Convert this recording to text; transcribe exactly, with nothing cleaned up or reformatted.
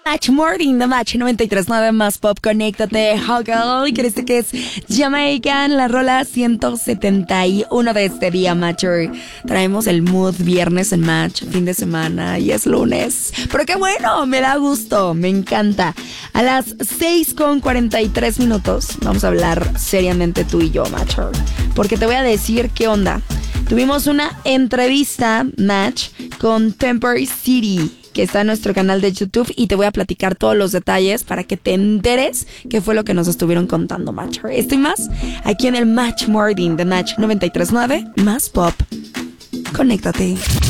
Match Morning, The Match noventa y tres punto nueve más pop, conéctate, Huggle. ¿Crees que es Jamaican, la rola ciento setenta y uno de este día, Matcher? Traemos el mood viernes en Match, fin de semana y es lunes. Pero qué bueno, me da gusto, me encanta. A las seis con cuarenta y tres minutos vamos a hablar seriamente tú y yo, Matcher. Porque te voy a decir qué onda. Tuvimos una entrevista, Match, con Temper City, que está en nuestro canal de YouTube, y te voy a platicar todos los detalles para que te enteres qué fue lo que nos estuvieron contando, Match. Esto y más aquí en el Match Morning de Match noventa y tres punto nueve más pop. Conéctate.